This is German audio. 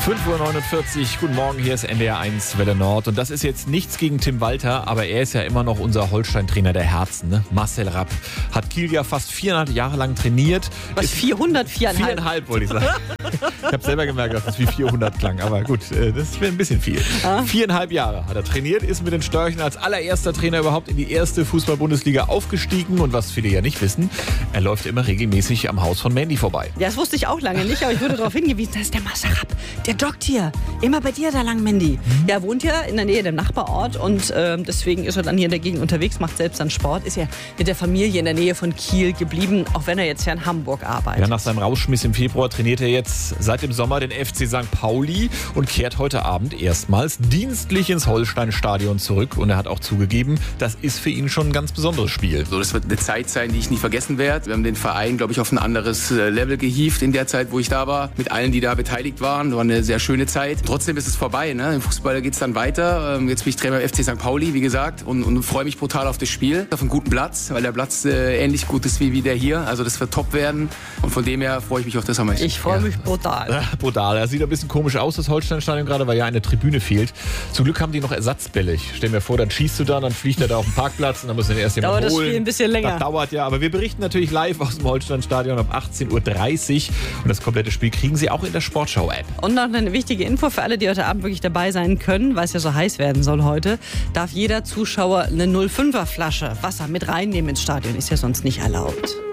5:49 Uhr, guten Morgen, hier ist NDR 1 Welle Nord. Und das ist jetzt nichts gegen Tim Walter, aber er ist ja immer noch unser Holstein-Trainer der Herzen. Ne? Marcel Rapp hat Kiel ja fast 400 Jahre lang trainiert. Was, 400? 4,5 wollte ich sagen. Ich habe selber gemerkt, dass es wie 400 klang, aber gut, das wäre ein bisschen viel. 4,5 Jahre hat er trainiert, ist mit den Störchen als allererster Trainer überhaupt in die erste Fußball-Bundesliga aufgestiegen. Und was viele ja nicht wissen, er läuft immer regelmäßig am Haus von Mandy vorbei. Ja, das wusste ich auch lange nicht, aber ich wurde darauf hingewiesen, das ist der Marcel Rapp. Der joggt hier. Immer bei dir da lang, Mandy. Er wohnt ja in der Nähe dem Nachbarort und deswegen ist er dann hier in der Gegend unterwegs, macht selbst dann Sport, ist ja mit der Familie in der Nähe von Kiel geblieben, auch wenn er jetzt ja in Hamburg arbeitet. Ja, nach seinem Rausschmiss im Februar trainiert er jetzt seit dem Sommer den FC St. Pauli und kehrt heute Abend erstmals dienstlich ins Holstein-Stadion zurück. Und er hat auch zugegeben, das ist für ihn schon ein ganz besonderes Spiel. So, das wird eine Zeit sein, die ich nie vergessen werde. Wir haben den Verein, glaube ich, auf ein anderes Level gehievt in der Zeit, wo ich da war. Mit allen, die da beteiligt waren. War eine sehr schöne Zeit. Trotzdem ist es vorbei. Ne? Im Fußball geht es dann weiter. Jetzt bin ich Trainer beim FC St. Pauli, wie gesagt, und freue mich brutal auf das Spiel. Auf einen guten Platz, weil der Platz ähnlich gut ist wie der hier. Also das wird top werden. Und von dem her freue ich mich auf das am meisten. Ich freue mich brutal. Ja, brutal. Er sieht ein bisschen komisch aus, das Holstein-Stadion gerade, weil ja eine Tribüne fehlt. Zum Glück haben die noch Ersatzbälle. Ich stell mir vor, dann schießt du da, dann fliegt er da auf den Parkplatz und dann muss er den erst jemand holen. Dauert das Spiel ein bisschen länger. Das dauert ja, aber wir berichten natürlich live aus dem Holstein-Stadion um 18:30 Uhr. Und das komplette Spiel kriegen Sie auch in der Sportschau-App. Und noch eine wichtige Info für alle, die heute Abend wirklich dabei sein können, weil es ja so heiß werden soll heute, darf jeder Zuschauer eine 05er Flasche Wasser mit reinnehmen ins Stadion. Ist ja sonst nicht erlaubt.